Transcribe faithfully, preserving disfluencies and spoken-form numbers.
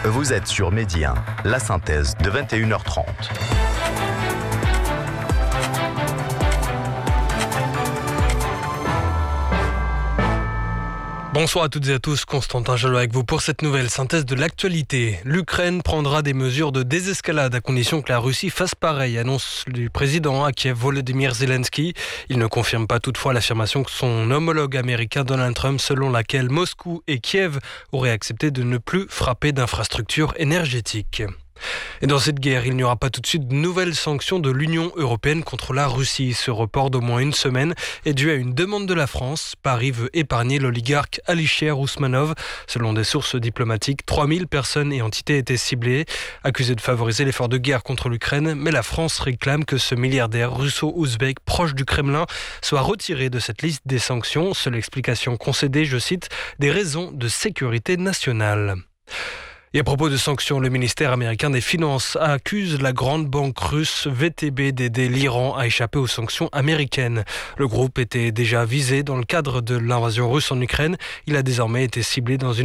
Vous êtes sur Midi un, la synthèse de vingt et une heures trente. Bonsoir à toutes et à tous, Constantin Jalot avec vous pour cette nouvelle synthèse de l'actualité. L'Ukraine prendra des mesures de désescalade à condition que la Russie fasse pareil, annonce le président à Kiev Volodymyr Zelensky. Il ne confirme pas toutefois l'affirmation que son homologue américain Donald Trump, selon laquelle Moscou et Kiev auraient accepté de ne plus frapper d'infrastructures énergétiques. Et dans cette guerre, il n'y aura pas tout de suite de nouvelles sanctions de l'Union européenne contre la Russie. Ce report d'au moins une semaine est dû à une demande de la France. Paris veut épargner l'oligarque Alisher Ousmanov. Selon des sources diplomatiques, trois mille personnes et entités étaient ciblées, accusées de favoriser l'effort de guerre contre l'Ukraine. Mais la France réclame que ce milliardaire russo-ouzbek proche du Kremlin soit retiré de cette liste des sanctions. Seule explication concédée, je cite, des raisons de sécurité nationale. Et à propos de sanctions, le ministère américain des Finances accuse la grande banque russe V T B d'aider l'Iran à échapper aux sanctions américaines. Le groupe était déjà visé dans le cadre de l'invasion russe en Ukraine. Il a désormais été ciblé dans une